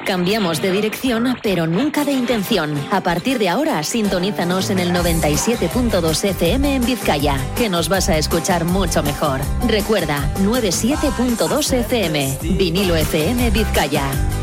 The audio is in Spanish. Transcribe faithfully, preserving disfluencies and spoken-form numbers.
Cambiamos de dirección, pero nunca de intención. A partir de ahora, sintonízanos en el noventa y siete punto dos F M en Vizcaya, que nos vas a escuchar mucho mejor. Recuerda, noventa y siete punto dos F M, Vinilo F M Vizcaya.